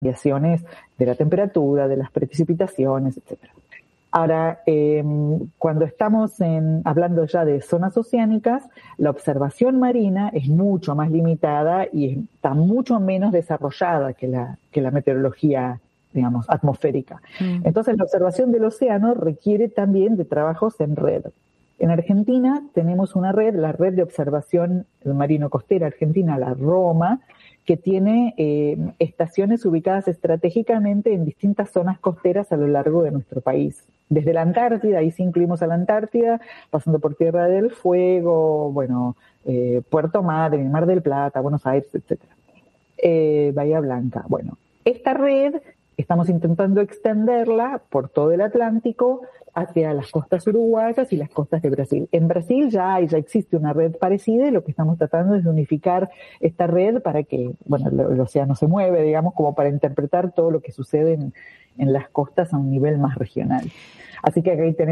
variaciones de la temperatura, de las precipitaciones, etcétera. Ahora, cuando estamos hablando ya de zonas oceánicas, la observación marina es mucho más limitada y está mucho menos desarrollada que la meteorología, digamos, atmosférica. Entonces, la observación del océano requiere también de trabajos en red. En Argentina tenemos una red, la Red de Observación Marino-Costera Argentina, la ROMA, que tiene estaciones ubicadas estratégicamente en distintas zonas costeras a lo largo de nuestro país. Desde la Antártida, ahí sí incluimos a la Antártida, pasando por Tierra del Fuego, Puerto Madryn, Mar del Plata, Buenos Aires, etcétera. Bahía Blanca. Bueno, esta red estamos intentando extenderla por todo el Atlántico hacia las costas uruguayas y las costas de Brasil. En Brasil ya existe una red parecida y lo que estamos tratando es de unificar esta red para que, el océano se mueve, digamos, como para interpretar todo lo que sucede en las costas a un nivel más regional. Así que aquí tenemos